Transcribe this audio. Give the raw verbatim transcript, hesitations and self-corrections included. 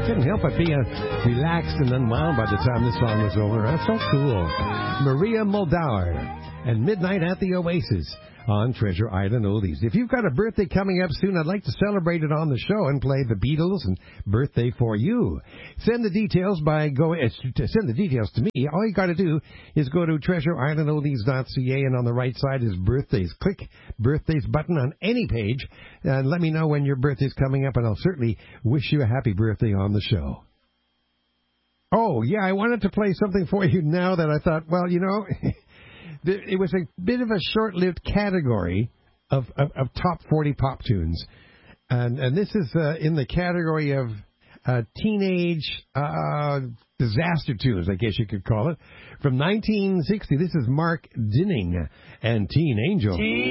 couldn't help but be uh, relaxed and unwound by the time this song was over. That's so cool. Maria Muldaur and Midnight at the Oasis on Treasure Island Oldies. If you've got a birthday coming up soon, I'd like to celebrate it on the show and play the Beatles and Birthday for You. Send the details by going uh, send the details to me. All you got to do is go to treasure island oldies dot c a, and on the right side is birthdays. Click birthdays button on any page and let me know when your birthday's coming up, and I'll certainly wish you a happy birthday on the show. Oh, yeah, I wanted to play something for you now that I thought, well, you know, it was a bit of a short-lived category of, of, of top forty pop tunes. And, and this is uh, in the category of uh, teenage uh, disaster tunes, I guess you could call it. From nineteen sixty, this is Mark Dinning and Teen Angel. Teen